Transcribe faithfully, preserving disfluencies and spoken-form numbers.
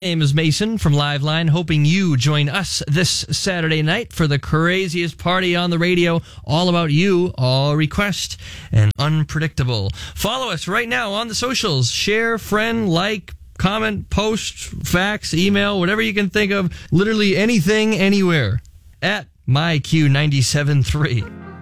name is Mason from Liveline, hoping you join us this Saturday night for the craziest party on the radio, all about you, all request, and unpredictable. Follow us right now on the socials. Share, friend, like, comment, post, fax, email, whatever you can think of. Literally anything, anywhere. At My Q ninety-seven point three.